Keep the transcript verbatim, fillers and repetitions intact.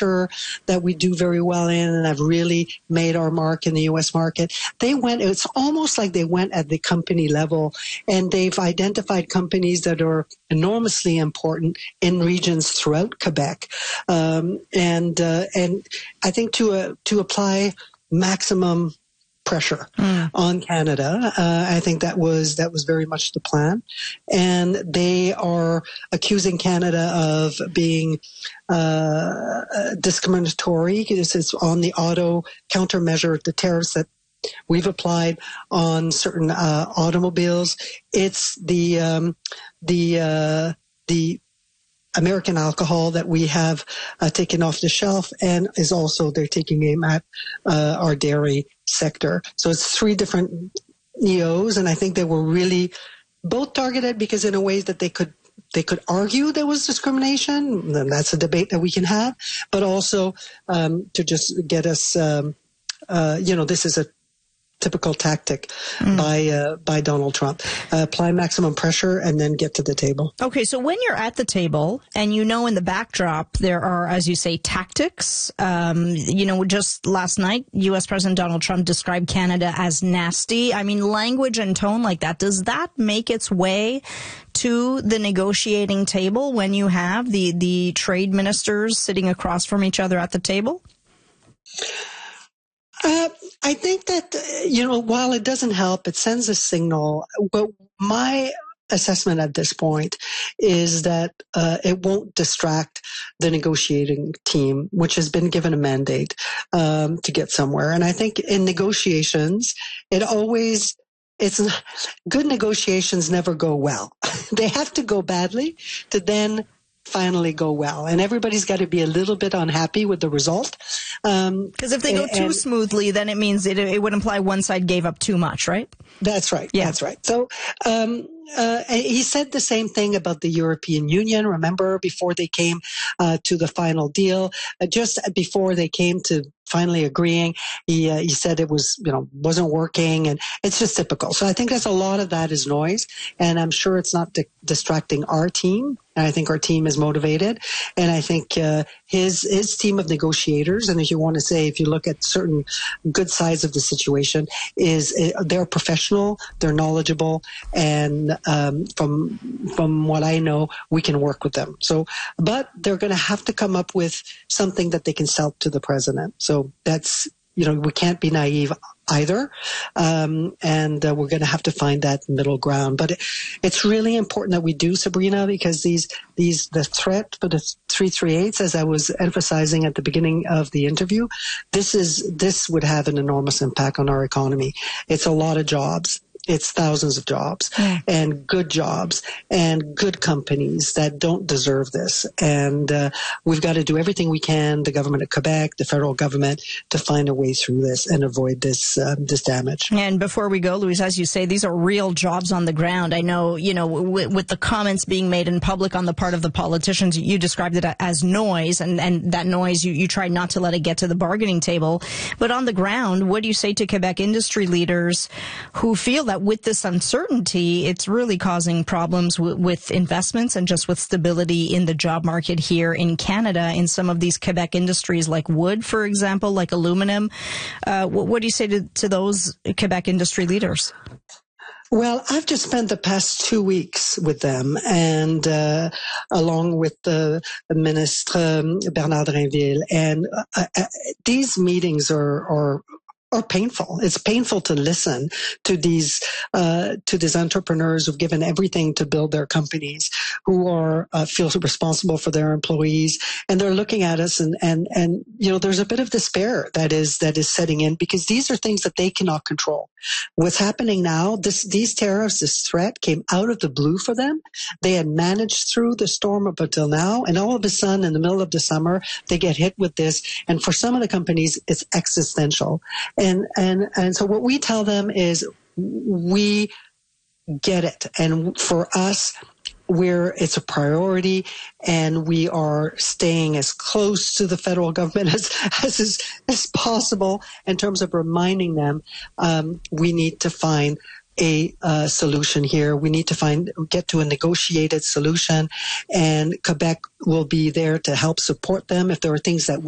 sure that we do very well in and have really made our mark in the U S market. They went, it's almost like they went at the company level, and they've identified companies that are enormously important in regions throughout Quebec. Um, and, uh, and I think to, uh, to apply maximum pressure mm. on Canada. Uh, I think that was that was very much the plan, and they are accusing Canada of being uh, discriminatory. This is on the auto countermeasure, the tariffs that we've applied on certain uh, automobiles. It's the um, the uh, the American alcohol that we have uh, taken off the shelf, and is also they're taking aim at uh, our dairy sector. So it's three different E Os, and I think they were really both targeted because in a way that they could they could argue there was discrimination, and that's a debate that we can have, but also um, to just get us, um, uh, you know, this is a typical tactic mm. by uh, by Donald Trump. Uh, apply maximum pressure and then get to the table. Okay, so when you're at the table and you know in the backdrop there are, as you say, tactics, um, you know, just last night, U S President Donald Trump described Canada as nasty. I mean, language and tone like that, does that make its way to the negotiating table when you have the, the trade ministers sitting across from each other at the table? Uh, I think that, uh, you know, while it doesn't help, it sends a signal. But my assessment at this point is that uh, it won't distract the negotiating team, which has been given a mandate um, to get somewhere. And I think in negotiations, it always, it's not, good negotiations never go well. They have to go badly to then finally go well, and everybody's got to be a little bit unhappy with the result. Because um, if they go and, too smoothly, then it means it, it would imply one side gave up too much, right? That's right. Yeah. That's right. So um, uh, he said the same thing about the European Union. Remember, before they came uh, to the final deal, uh, just before they came to finally agreeing, he uh, he said it was, you know, wasn't working, and it's just typical. So I think that's a lot of that is noise, and I'm sure it's not di- distracting our team. And I think our team is motivated, and I think uh, his his team of negotiators, and if you want to say, if you look at certain good sides of the situation, is uh, they're professional, they're knowledgeable, and um, from from what I know, we can work with them. So, but they're going to have to come up with something that they can sell to the president. So that's, you know, we can't be naive either. Um, and uh, we're going to have to find that middle ground. But it, it's really important that we do, Sabrina, because these, these, the threat for the three thirty-eights, as I was emphasizing at the beginning of the interview, this is, this would have an enormous impact on our economy. It's a lot of jobs. It's thousands of jobs yeah. and good jobs and good companies that don't deserve this. And uh, we've got to do everything we can, the government of Quebec, the federal government, to find a way through this and avoid this uh, this damage. And before we go, Louise, as you say, these are real jobs on the ground. I know, you know, w- with the comments being made in public on the part of the politicians, you described it as noise, and, and that noise, you, you tried not to let it get to the bargaining table. But on the ground, what do you say to Quebec industry leaders who feel that with this uncertainty, it's really causing problems w- with investments and just with stability in the job market here in Canada in some of these Quebec industries like wood, for example, like aluminum? Uh, what, what do you say to, to those Quebec industry leaders? Well, I've just spent the past two weeks with them, and uh, along with the Ministre um, Bernard Drinville, and uh, uh, these meetings are, are are painful. It's painful to listen to these uh, to these entrepreneurs who've given everything to build their companies, who are uh, feel responsible for their employees, and they're looking at us, and and and you know, there's a bit of despair that is that is setting in, because these are things that they cannot control. What's happening now, this these tariffs, this threat came out of the blue for them. They had managed through the storm up until now, and all of a sudden, in the middle of the summer, they get hit with this, and for some of the companies, it's existential. And, and, and so what we tell them is we get it. And for us, we're, it's a priority, and we are staying as close to the federal government as, as, as possible in terms of reminding them, um, we need to find a uh, solution here. We need to find, get to a negotiated solution, and Quebec will be there to help support them if there are things that